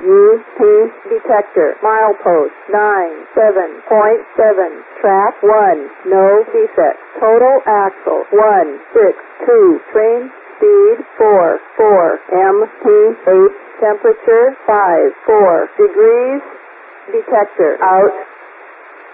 UP detector. Milepost 97.7. Track 1. No defects. Total axle 162. Train speed 4 mph. Temperature 5 4 degrees. Detector out.